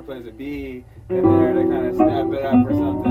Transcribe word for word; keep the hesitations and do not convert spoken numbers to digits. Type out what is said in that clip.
plays a B in there to kind of step it up or something.